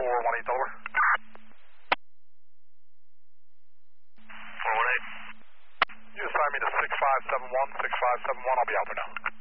418 Delaware. 418. You assign me to 6571, 6571, I'll be out there now.